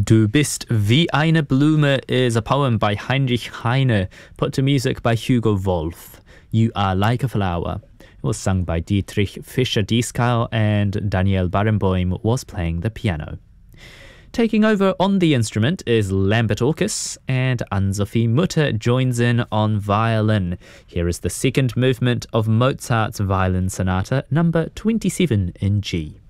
Du bist wie eine Blume is a poem by Heinrich Heine, put to music by Hugo Wolf. You are like a flower. It was sung by Dietrich Fischer-Dieskau, and Daniel Barenboim was playing the piano. Taking over on the instrument is Lambert Orkus, and Ann-Sophie Mutter joins in on violin. Here is the second movement of Mozart's Violin Sonata, number 27 in G.